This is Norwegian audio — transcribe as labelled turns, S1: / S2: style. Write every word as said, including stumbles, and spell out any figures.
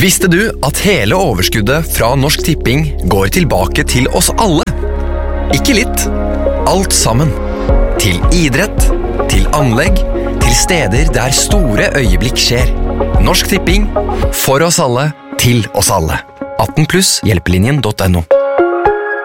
S1: Visste du at hele overskuddet fra Norsk Tipping går tilbake til oss alle? Ikke litt, alt sammen. Til idrett, til anlegg, til steder der store øyeblikk skjer. Norsk Tipping, for oss alle, til oss alle. atten pluss hjelpelinjen punktum no